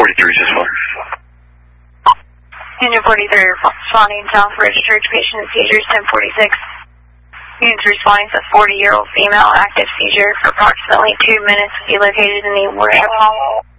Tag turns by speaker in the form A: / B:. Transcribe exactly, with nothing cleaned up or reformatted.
A: forty-three, just one.
B: Unit forty-three, responding to Southbridge Church patient seizures ten forty-six. Units responding to forty-year-old female active seizure for approximately two minutes. Be located in the warehouse.